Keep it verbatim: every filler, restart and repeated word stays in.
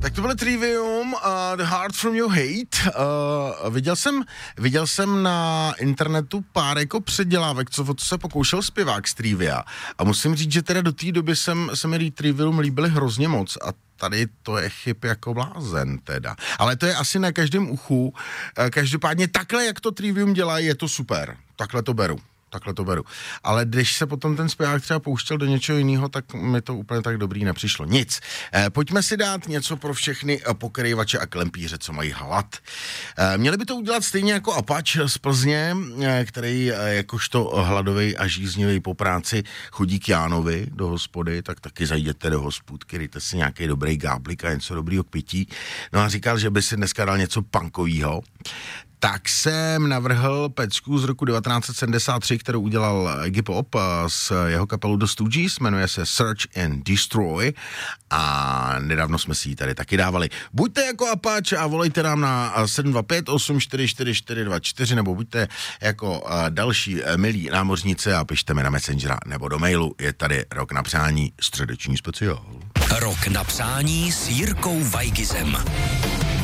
Tak to bylo Trivium, uh, The Heart From Your Hate. Uh, viděl jsem, viděl jsem na internetu pár jako předělávek, co, co se pokoušel zpěvák z Trivia. A musím říct, že teda do té doby jsem, se mi Trivium líbily hrozně moc a tady to je chyb jako blázen teda. Ale to je asi na každém uchu. Uh, každopádně takhle, jak to Trivium dělá, je to super. Takhle to beru. Takhle to beru. Ale když se potom ten zpěvák třeba pouštěl do něčeho jiného, tak mi to úplně tak dobrý nepřišlo. Nic. Eh, pojďme si dát něco pro všechny pokrývače a klempíře, co mají hlad. Eh, měli by to udělat stejně jako Apač z Plzně, eh, který eh, jakožto hladový a žíznivý po práci chodí k Jánovi do hospody, tak taky zajděte do hospůdky, dejte si nějaký dobrý gáblik a něco dobrýho k pití. No a říkal, že by si dneska dal něco punkovýho. Tak jsem navrhl pecku z roku devatenáct set sedmdesát tři, kterou udělal Iggy Pop s jeho kapelou The Stooges, jmenuje se Search and Destroy a nedávno jsme si ji tady taky dávali. Buďte jako Apač a volejte nám na sedm dva pět osm čtyři čtyři čtyři dva čtyři nebo buďte jako další milí námořníci a pište mi na Messengera nebo do mailu. Je tady Rok na přání, středeční speciál. Rok na přání s Jirkou Weigizem.